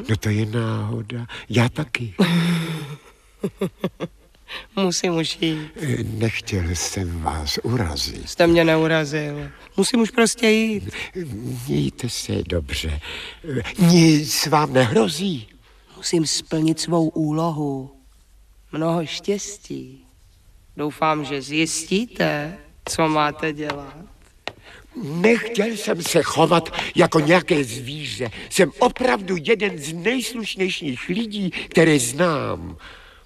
No to je náhoda. Já taky. Musím už jít. Nechtěl jsem vás urazit. Jste mě neurazil. Musím už prostě jít. Mějte se dobře. Nic vám nehrozí. Musím splnit svou úlohu. Mnoho štěstí. Doufám, že zjistíte, co máte dělat. Nechtěl jsem se chovat jako nějaké zvíře. Jsem opravdu jeden z nejslušnějších lidí, které znám.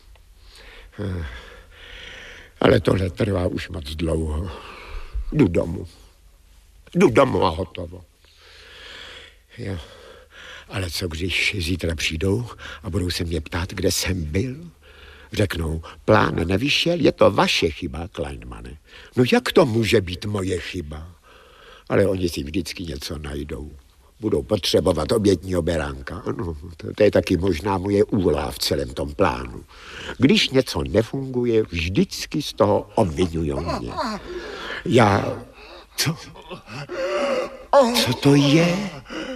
Ale tohle trvá už moc dlouho. Jdu domů a hotovo. Jo. Ale co když zítra přijdou a budou se mě ptát, kde jsem byl? Řeknou, plán nevyšel, je to vaše chyba, Kleinmane. No jak to může být moje chyba? Ale oni si vždycky něco najdou. Budou potřebovat obětního beránka. No, to je taky možná moje úloha v celém tom plánu. Když něco nefunguje, vždycky z toho obvinujou mě. Já... Co to je?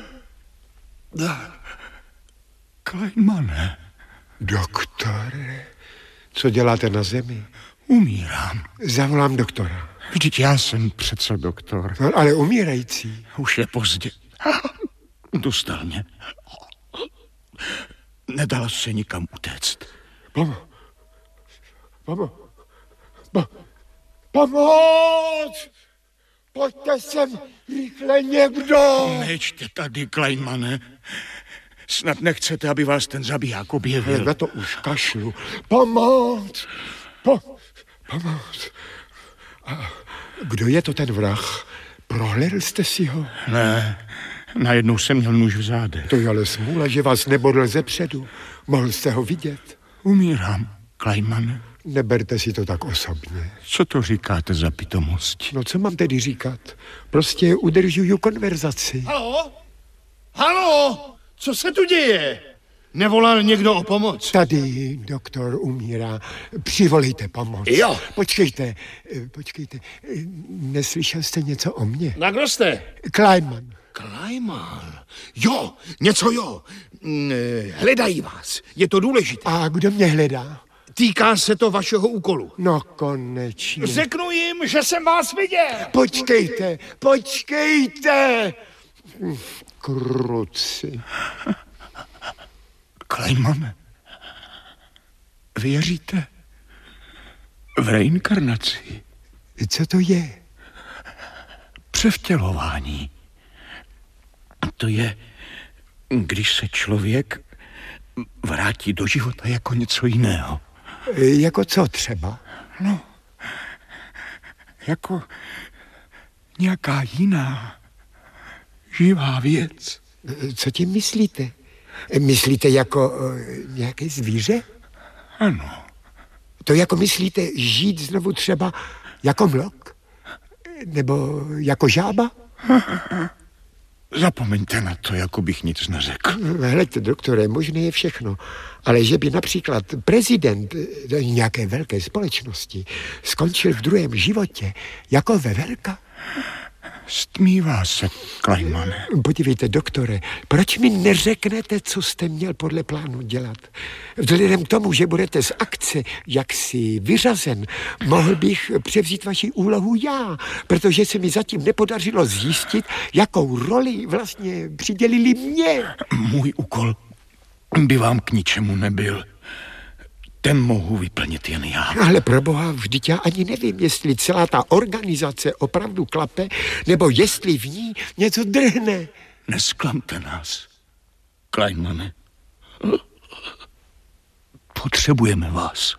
Kleinmane. Doktore, co děláte na zemi? Umírám. Zavolám doktora. Vždyť já jsem přece doktor. No, ale umírající. Už je pozdě. Dostal mě. Nedal se nikam utéct. Pomoc! Pojďte sem rychle někdo! Nečte tady, Kleinmane. Snad nechcete, aby vás ten zabiják objevil. Na to už kašlu. Pomoc! Pomoc! A kdo je to ten vrah? Prohlédl jste si ho? Ne, najednou jsem měl nůž v zádech. To je ale smůla, že vás nebodl zepředu. Mohl jste ho vidět? Umírám, Kleinmane. Neberte si to tak osobně. Co to říkáte za pitomosti? No co mám tedy říkat? Prostě udržuju konverzaci. Haló? Co se tu děje? Nevolal někdo o pomoc? Tady doktor umírá. Přivolejte pomoc. Jo. Počkejte. Neslyšel jste něco o mně? Na kdo jste? Kleinman. Kleinman? Jo, něco jo. Hledají vás. Je to důležité. A kdo mě hledá? Týká se to vašeho úkolu. No konečně. Řeknu jim, že jsem vás viděl. Počkejte. Kruci. Kleinmane, věříte v reinkarnaci? Co to je? Převtělování. To je, když se člověk vrátí do života jako něco jiného. Jako co třeba? No, jako nějaká jiná živá věc. Co tím myslíte? Myslíte jako nějaké zvíře? Ano. To jako myslíte žít znovu třeba jako mlok? Nebo jako žába? Zapomeňte na to, jako bych nic neřekl. Hleďte, doktore, možné je všechno. Ale že by například prezident nějaké velké společnosti skončil v druhém životě jako vevelka? Stmívá se, Kleinmane. Podívejte, doktore, proč mi neřeknete, co jste měl podle plánu dělat? Vzhledem k tomu, že budete z akce jaksi vyřazen, mohl bych převzít vaši úlohu já, protože se mi zatím nepodařilo zjistit, jakou roli vlastně přidělili mě. Můj úkol by vám k ničemu nebyl. Ten mohu vyplnit jen já. Ale proboha, vždyť já ani nevím, jestli celá ta organizace opravdu klape, nebo jestli v ní něco drhne. Nesklamte nás, Kleinmane. Potřebujeme vás.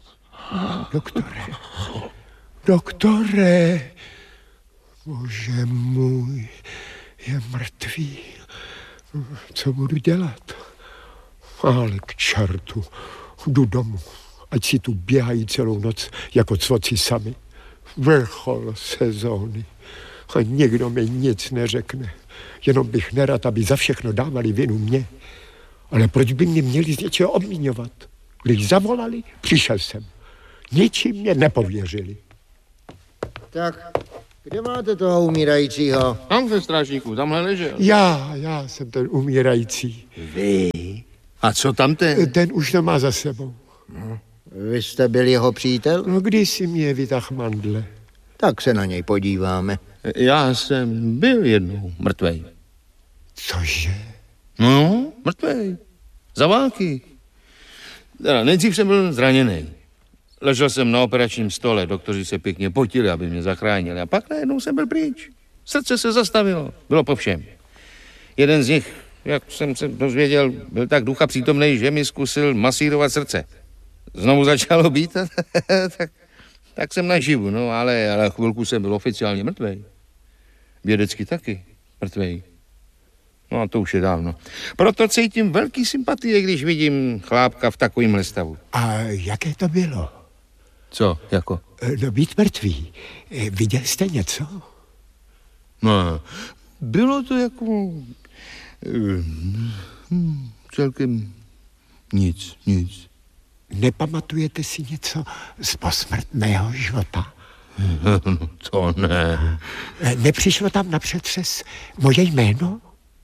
Doktore, bože můj, je mrtvý. Co budu dělat? Ale k čertu, jdu domů. Ať si tu běhají celou noc jako cvoci sami. Vrchol sezóny. A nikdo mi nic neřekne. Jenom bych nerad, aby za všechno dávali vinu mě. Ale proč by mě měli z něčeho obviňovat? Když zavolali, přišel jsem. Ničím mě nepověřili. Tak, kde máte toho umírajícího? Tam ve strážníku, tamhle ležel. Já jsem ten umírající. Vy? A co tam ten? Ten už to má za sebou. Vy jste byl jeho přítel? No, když si mě vytáhl mandle. Tak se na něj podíváme. Já jsem byl jednou mrtvej. Cože? No, mrtvej. Za války. Teda, nejdřív jsem byl zraněný. Ležel jsem na operačním stole, doktoři se pěkně potili, aby mě zachránili. A pak najednou jsem byl pryč. Srdce se zastavilo. Bylo po všem. Jeden z nich, jak jsem se dozvěděl, byl tak ducha přítomnej, že mi zkusil masírovat srdce. Znovu začalo být, tak jsem naživu, no, ale chvilku jsem byl oficiálně mrtvej. Vědecky taky mrtvej. No a to už je dávno. Proto cítím velký sympatie, když vidím chlápka v takovýmhle stavu. A jaké to bylo? Co, jako? No, být mrtvý. Viděl jste něco? No, bylo to jako... celkem nic. Nepamatujete si něco z posmrtného života? No, to ne. Nepřišlo tam na přetřes moje jméno?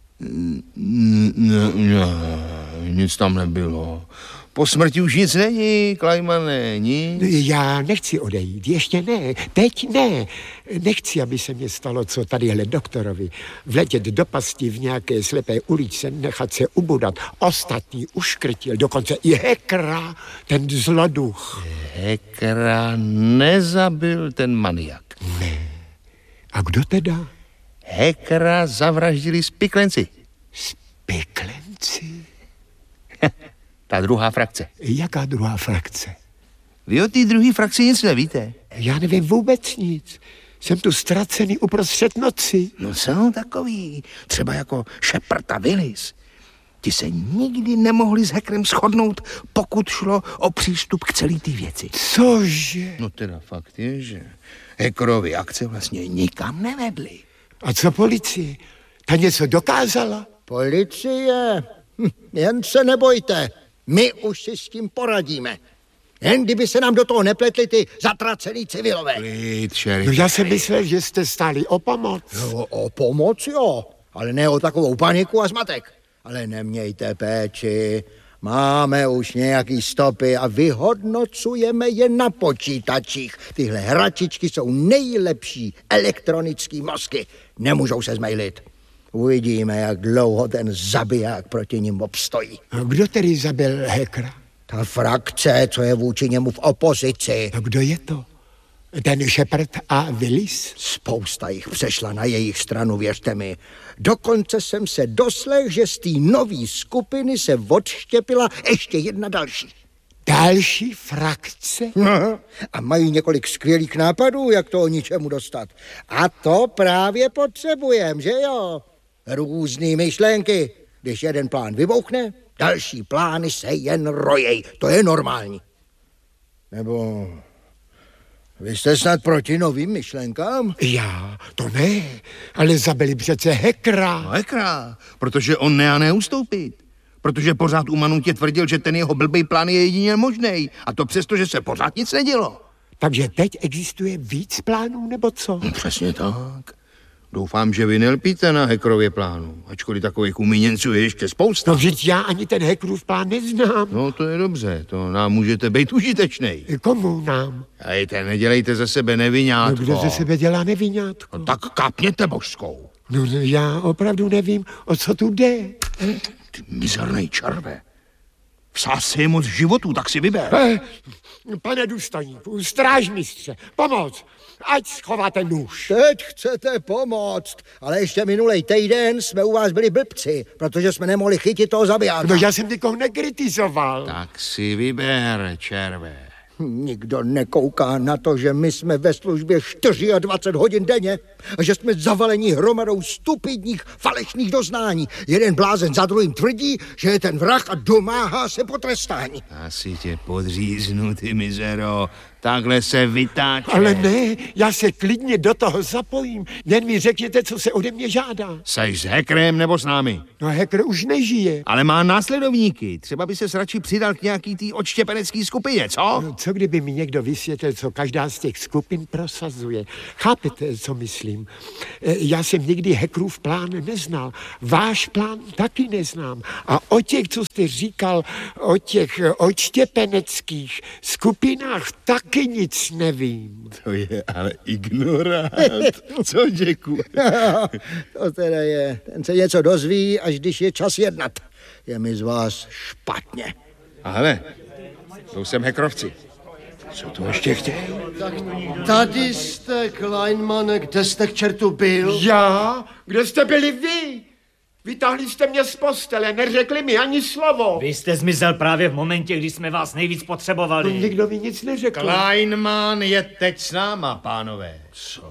Ne, nic tam nebylo. Po smrti už nic není, Klajmane, nic. Já nechci odejít, ještě ne, teď ne. Nechci, aby se mě stalo, co tadyhle doktorovi. Vletět do pasti v nějaké slepé uličce, nechat se ubodat. Ostatní uškrtil, dokonce i Hekra, ten zloduch. Hekra nezabil ten maniak. Ne. A kdo teda? Hekra zavraždili spiklenci. Spiklenci? Ta druhá frakce. Jaká druhá frakce? Vy o té druhé frakci nic nevíte? Já nevím vůbec nic. Jsem tu ztracený uprostřed noci. No jsou takový, třeba jako Shepard a Willis. Ti se nikdy nemohli s Hekrem shodnout, pokud šlo o přístup k celé té věci. Cože? No teda fakt je, že Hekrovy akce vlastně nikam nevedly. A co policie? Ta něco dokázala? Policie? Jen se nebojte. My už si s tím poradíme. Jen kdyby se nám do toho nepletli ty zatracený civilové. Klid, šerif. No já jsem myslel, že jste stáli o pomoc. No, o pomoc, jo. Ale ne o takovou paniku a zmatek. Ale nemějte péči. Máme už nějaký stopy a vyhodnocujeme je na počítačích. Tyhle hračičky jsou nejlepší elektronický mozky. Nemůžou se zmejlit. Uvidíme, jak dlouho ten zabiják proti nim obstojí. A kdo tedy zabil Hekra? Ta frakce, co je vůči němu v opozici. A kdo je to? Ten Shepard a Willis? Spousta jich přešla na jejich stranu, věřte mi. Dokonce jsem se doslech, že z té nové skupiny se odštěpila ještě jedna další. Další frakce? A mají několik skvělých nápadů, jak to o ničemu dostat. A to právě potřebujeme, že jo? Různý myšlenky. Když jeden plán vybouchne, další plány se jen rojej. To je normální. Nebo vy jste snad proti novým myšlenkám? Já, to ne, ale zabili přece Hekra. No Hekra, protože on ne a neustoupit. Protože pořád u Manutě tvrdil, že ten jeho blbý plán je jedině možnej. A to přesto, že se pořád nic nedělo. Takže teď existuje víc plánů, nebo co? No, přesně tak. Doufám, že vy nelpíte na Hekrově plánu, ačkoliv takových umíněnců je ještě spousta. No vždyť já ani ten Hekrův plán neznám. No to je dobře, to nám můžete být užitečnej. Komu nám? Hejte, nedělejte ze sebe neviňátko. No kdo ze sebe dělá neviňátko? No, tak kapněte božskou. No já opravdu nevím, o co tu jde. Ty mizernej červe. Vsáz si je moc životů, tak si vyber. Pane důstojníku, strážmistře, pomoc, ať schováte nůž. Teď chcete pomoct, ale ještě minulej týden jsme u vás byli blbci, protože jsme nemohli chytit toho zabijáka. No já jsem nikoho nekritizoval. Tak si vyber, červe. Nikdo nekouká na to, že my jsme ve službě 24 hodin denně a že jsme zavaleni hromadou stupidních falešných doznání. Jeden blázen za druhým tvrdí, že je ten vrah a domáhá se potrestání. Asi tě podříznu, ty mizero. Takhle se vytáče. Ale ne, já se klidně do toho zapojím. Jen mi řekněte, co se ode mě žádá. Seš s Hekrem nebo s námi? No Hekr už nežije. Ale má následovníky. Třeba by ses radši přidal k nějaký tý odštěpenecký skupině, co? No, co kdyby mi někdo vysvětlil, co každá z těch skupin prosazuje? Chápete, co myslím? myslím. Já jsem nikdy Hackerův plán neznal. Váš plán taky neznám. A o těch, co jste říkal, o těch odštěpeneckých skupinách taky nic nevím. To je ale ignorant. Co, děku? To teda je. Ten se něco dozví, až když je čas jednat. Je mi z vás špatně. A hele, to jsem Hackerovci. Co tu ještě chtějí? Tady jste, Kleinmane, kde jste k čertu byl? Já? Kde jste byli vy? Vytáhli jste mě z postele, neřekli mi ani slovo. Vy jste zmizel právě v momentě, kdy jsme vás nejvíc potřebovali. No, nikdo mi nic neřekl. Kleinman je teď s náma, pánové. Co?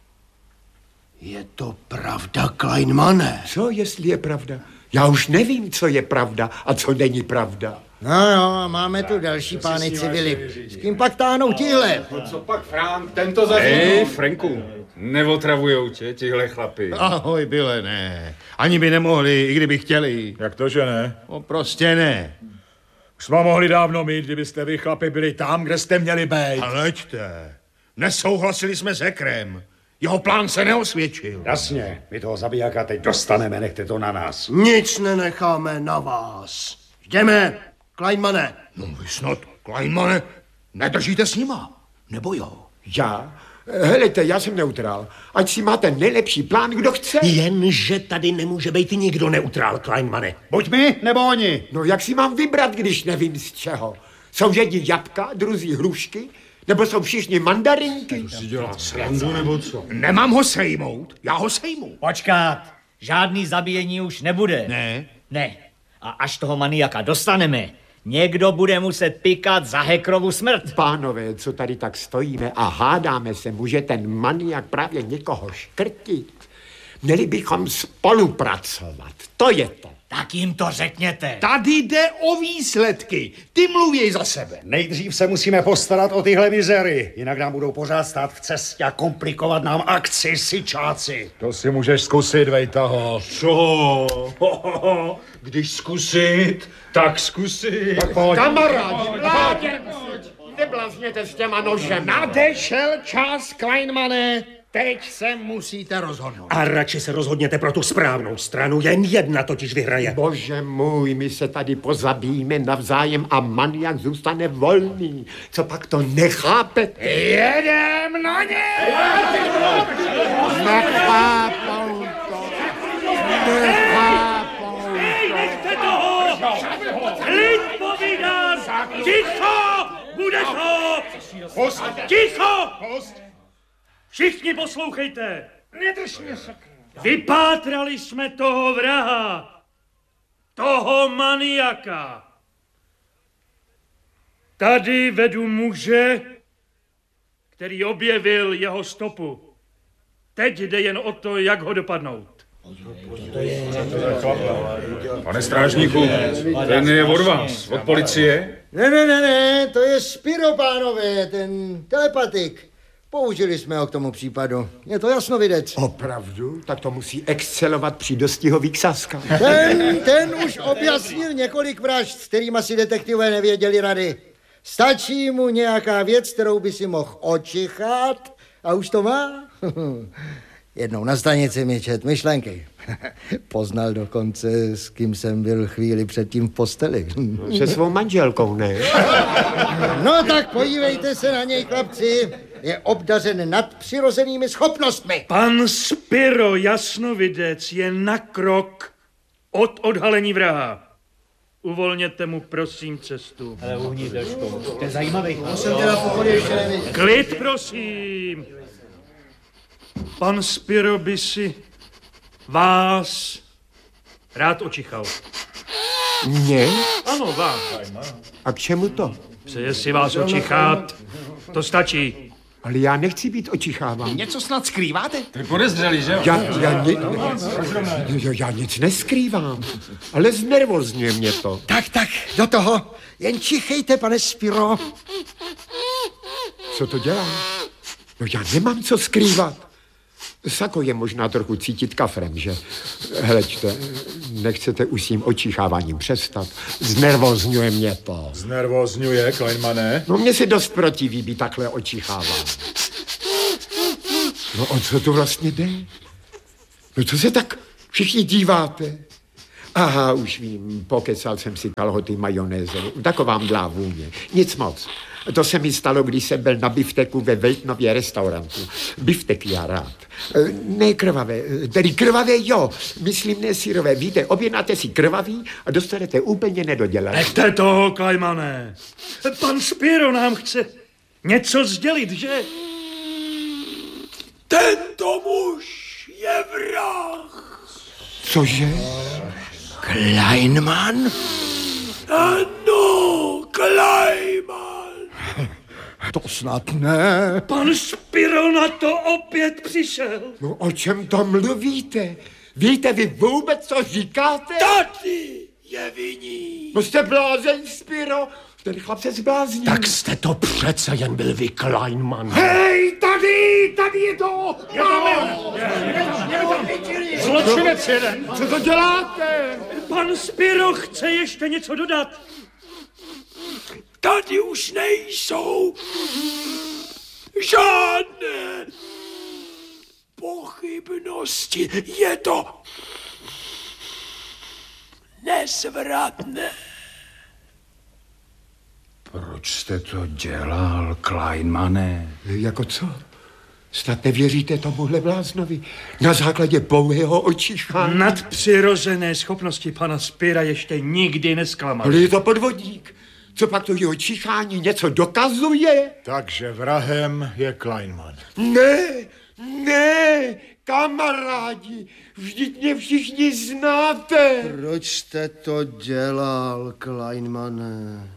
Je to pravda, Kleinmane? Co, jestli je pravda? Já už nevím, co je pravda a co není pravda. No, máme tu další pány civily. S kým pak táhnou tihle? Co pak, Frank, tento zařízení? Hej, Franku, neotravujou tě tihle chlapi. Ahoj, Bile, ne. Ani by nemohli, i kdyby chtěli. Jak to, že ne? No prostě ne. Už jsme mohli dávno mít, kdybyste vy, chlapi, byli tam, kde jste měli být. Hleďte, nesouhlasili jsme s Hackerem. Jeho plán se neosvědčil. Jasně, my toho zabijáka teď dostaneme, nechte to na nás. Nic nenecháme na vás. Jdeme, Kleinmane. No vy snad, Kleinmane, nedržíte s nima, nebo jo? Já? Helejte, já jsem neutrál. Ať si máte nejlepší plán, kdo chce. Jenže tady nemůže být nikdo neutrál, Kleinmane. Buď my, nebo oni. No jak si mám vybrat, když nevím z čeho? Jsou jedni jabka, druzí hrušky? Nebo jsou všichni mandarinky? Srandu nebo co? Nemám ho sejmout, já ho sejmu. Počkat, žádný zabíjení už nebude. Ne. Ne. A až toho maniaka dostaneme, někdo bude muset pikat za Hackerovu smrt. Pánové, co tady tak stojíme a hádáme se, může ten maniak právě někoho škrtit? Měli bychom spolupracovat, to je to. Tak jim to řekněte. Tady jde o výsledky, ty mluví za sebe. Nejdřív se musíme postarat o tyhle mizery, jinak nám budou pořád stát v cestě a komplikovat nám akci sičáci. To si můžeš zkusit, Vejtaho. Co? Když zkusit, tak zkusit. Tak pojď. Kamarádi, neblázněte s těma nožem. Nadešel čas, Kleinmane, teď se musíte rozhodnout. A radši se rozhodněte pro tu správnou stranu, jen jedna totiž vyhraje. Bože můj, my se tady pozabijíme navzájem a maniak zůstane volný. Co pak to nechápete? Jedem na ně! Nechápou to. Nechápou to. Nechte toho! Klid povídám! Ticho! Bude to! Ticho! Všichni poslouchejte! Nedrž mě, sakra. Vypátrali jsme toho vraha, toho maniaka. Tady vedu muže, který objevil jeho stopu. Teď jde jen o to, jak ho dopadnout. Pane strážníku, ten je od vás, od policie? Ne, to je Spiro, pánové, ten telepatik. Použili jsme ho k tomu případu. Je to jasnovidec. Opravdu? Tak to musí excelovat při dostihových saskách. Ten už objasnil několik vražd, s kterými si detektivové nevěděli rady. Stačí mu nějaká věc, kterou by si mohl očichat a už to má. Jednou na stanici mi čet myšlenky. Poznal dokonce, s kým jsem byl chvíli předtím v posteli. Se svou manželkou, ne? No tak podívejte se na něj, chlapci. Je obdařen nadpřirozenými schopnostmi. Pan Spiro Jasnovidec je na krok od odhalení vraha. Uvolněte mu, prosím, cestu. Ale uhni držku. To je zajímavý. Klid, prosím. Pan Spiro by si vás rád očichal. Mě? Ano, vás. A k čemu to? Přeje si vás očichat. To stačí. Ale já nechci být očicháván. Něco snad skrýváte? To je podezřelý, že jo? Já nic neskrývám, ale znervozňuje mě to. Tak, do toho. Jen čichejte, pane Spiro. Co to dělá? No já nemám co skrývat. Sako je možná trochu cítit kafrem, že? Hleďte, nechcete už s tím očicháváním přestat. Znervozňuje mě to. Znervozňuje, Kleinmane? No mě se dost protiví být takhle očicháván. No o co tu vlastně jde? No co se tak všichni díváte? Aha, už vím, pokecal jsem si kalhoty majonéze. Taková mdlá vůně. Nic moc. To se mi stalo, když jsem byl na bifteku ve Veltnově restaurantu. Biftek já rád. Ne krvavé, tedy krvavé jo, myslím ne syrové. Víte, objednáte si krvavý a dostanete úplně nedodělaný. Nechte toho, Klajmane. Pan Spiro nám chce něco sdělit, že? Tento muž je vrah. Cože? Kleinman? Ano, Kleinman. To snad ne. Pan Spiro na to opět přišel. No o čem to mluvíte? Víte vy vůbec, co říkáte? Tady je viní. No jste blázen, Spiro. Ten chlap se zbláznil. Tak jste to přece jen byl vy, Kleinman. Hej, tady je to. Zločinec jeden. Co to děláte? Pan Spiro chce ještě něco dodat. Tady už nejsou žádné pochybnosti. Je to nezvratné. Proč jste to dělal, Kleinmane? Jako co? Snad nevěříte tomuhle bláznovi? Na základě pouhého očichání? Nadpřirozené schopnosti pana Spira ještě nikdy nesklamaly. Ale je to podvodník. Co pak to jeho čichání něco dokazuje? Takže vrahem je Kleinman. Ne, kamarádi, vždyť mě všichni znáte. Proč jste to dělal, Kleinmane?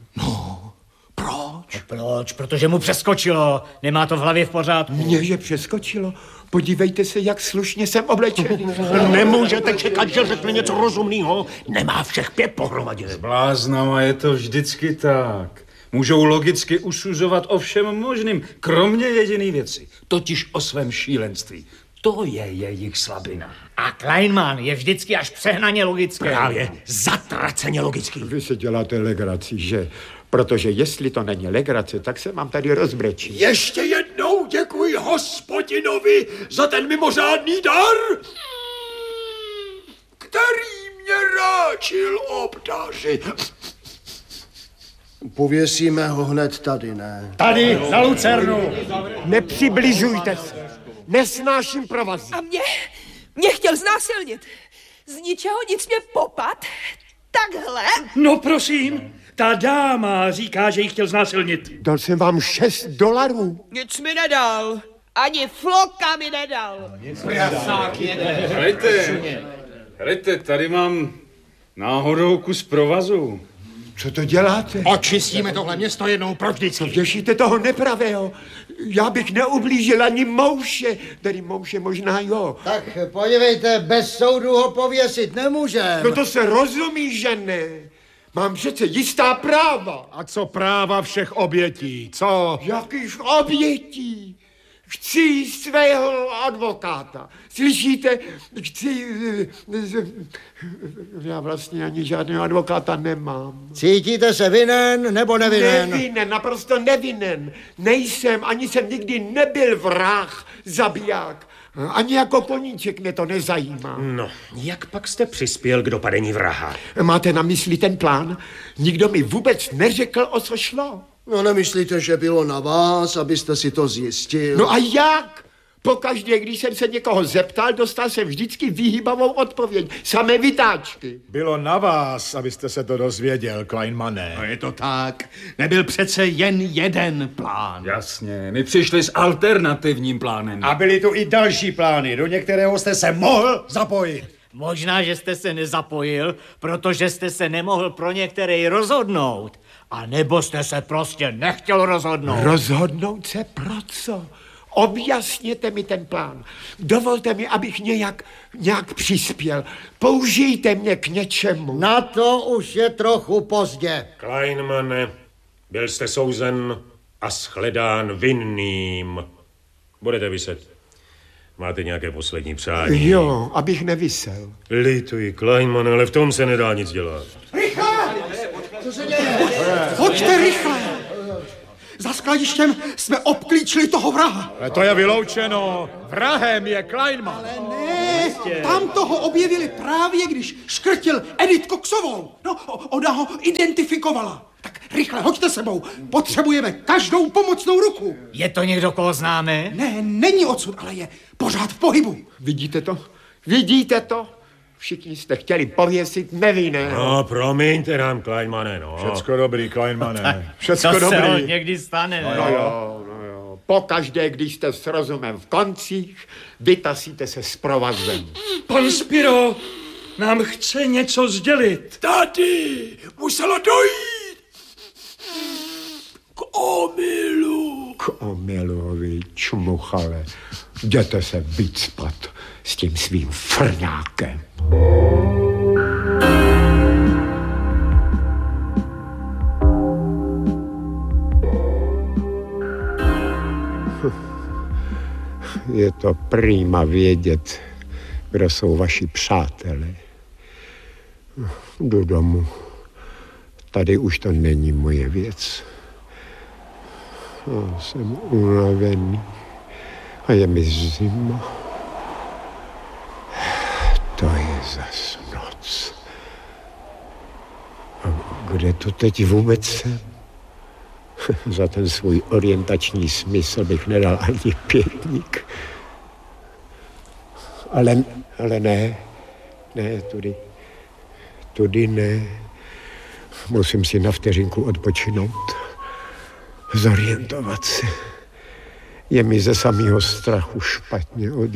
Proč? Protože mu přeskočilo. Nemá to v hlavě v pořádku. Mně přeskočilo. Podívejte se, jak slušně jsem oblečený. Nemůžete čekat, že řekne něco rozumného. Nemá všech 5 pohromadě. S bláznama je to vždycky tak. Můžou logicky usuzovat o všem možným, kromě jediné věci. Totiž o svém šílenství. To je jejich slabina. A Kleinman je vždycky až přehnaně logický. Právě zatraceně logický. Vy se děláte legraci, že? Protože jestli to není legrace, tak se vám tady rozbrečí. Ještě jednou děkuji Hospodinovi za ten mimořádný dar, který mě ráčil obdařit. Pověsíme ho hned tady, ne? Tady, na lucernu. Nepřibližujte se. Nesnáším provazy. A mě chtěl znásilnit. Z ničeho nic mě popat. Takhle. No prosím, ta dáma říká, že jí chtěl znásilnit. Dal jsem vám $6. Nic mi nedal. Ani floka mi nedal. Hlejte, tady mám náhodou kus provazu. Co to děláte? Očistíme tohle město jednou provždycky. Těšíte toho nepravého. Já bych neublížil ani mouše. Tedy mouše možná jo. Tak podívejte, bez soudu ho pověsit nemůžeme. No to se rozumí, že ne. Mám přece jistá práva. A co práva všech obětí, co? Jakých obětí? Chci svého advokáta. Slyšíte? Já vlastně ani žádného advokáta nemám. Cítíte se vinen nebo nevinen? Nevinen, naprosto nevinen. Nejsem, ani jsem nikdy nebyl vrah, zabiják. Ani jako koníček mě to nezajímá. No, jak pak jste přispěl k dopadení vraha? Máte na mysli ten plán? Nikdo mi vůbec neřekl, o co šlo. No nemyslíte, že bylo na vás, abyste si to zjistil? No a jak? Pokaždé, když jsem se někoho zeptal, dostal jsem vždycky vyhýbavou odpověď. Samé vytáčky. Bylo na vás, abyste se to dozvěděl, Kleinmane. No je to tak. Nebyl přece jen jeden plán. Jasně, my přišli s alternativním plánem. A byly tu i další plány, do některého jste se mohl zapojit. Možná, že jste se nezapojil, protože jste se nemohl pro některý rozhodnout. A nebo jste se prostě nechtěl rozhodnout. Rozhodnout se pro co? Objasněte mi ten plán. Dovolte mi, abych nějak přispěl. Použijte mě k něčemu. Na to už je trochu pozdě. Kleinmane, byl jste souzen a shledán vinným. Budete viset. Máte nějaké poslední přání? Jo, abych nevisel. Lituji, Kleinmane, ale v tom se nedá nic dělat. Rychle! Co se děje? Pojďte rychle! Za skladištěm jsme obklíčili toho vraha. Ale to je vyloučeno. Vrahem je Kleinman. Ale ne, tam toho objevili právě, když škrtil Edith Coxovou. No, ona ho identifikovala. Tak rychle, hoďte sebou. Potřebujeme každou pomocnou ruku. Je to někdo, koho známe? Ne, není odsud, ale je pořád v pohybu. Vidíte to? Vidíte to? Všichni jste chtěli pověsit nevinného. No, promiňte nám, Kleinmane, no. Všecko dobrý, Kleinmane. Všecko to dobrý. To se někdy stane, ne? No jo. Pokaždé, když jste s rozumem v koncích, vytasíte se s provazem. Pan Spiro nám chce něco sdělit. Tady muselo dojít k omylu. K omylu, vy čmuchale. Jděte se vycpat s tím svým frňákem. Je to prýma vědět, kdo jsou vaši přátelé. Jdu domů. Tady už to není moje věc. Jsem unavený a je mi zima. To je zas noc. A kde to teď vůbec jsem? Za ten svůj orientační smysl bych nedal ani pětník. Ale ne, tudy ne. Musím si na vteřinku odpočinout, zorientovat se. Je mi ze samého strachu špatně od